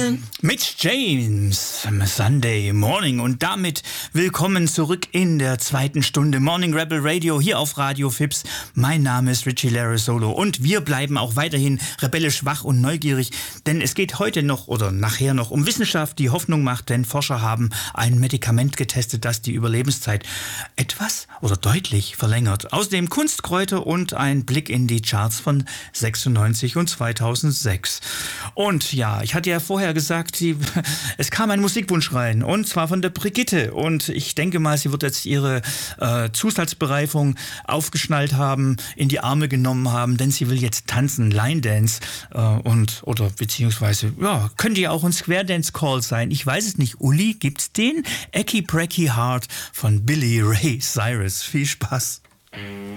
Morning. Mit James, Sunday Morning, und damit willkommen zurück in der zweiten Stunde Morning Rebel Radio hier auf Radio Fips. Mein Name ist Richie Larissolo und wir bleiben auch weiterhin rebellisch wach und neugierig, denn es geht heute noch oder nachher noch um Wissenschaft, die Hoffnung macht, denn Forscher haben ein Medikament getestet, das die Überlebenszeit etwas oder deutlich verlängert. Außerdem Kunstkräuter und ein Blick in die Charts von 96 und 2006. Und ja, ich hatte ja vorher gesagt, es kam ein Musikwunsch rein, und zwar von der Brigitte, und ich denke mal, sie wird jetzt ihre Zusatzbereifung aufgeschnallt haben, in die Arme genommen haben, denn sie will jetzt tanzen, Line Dance, oder beziehungsweise, ja, könnte ja auch ein Square Dance Call sein, ich weiß es nicht. Uli, gibt's den? Ecky Brecky Heart von Billy Ray Cyrus. Viel Spaß.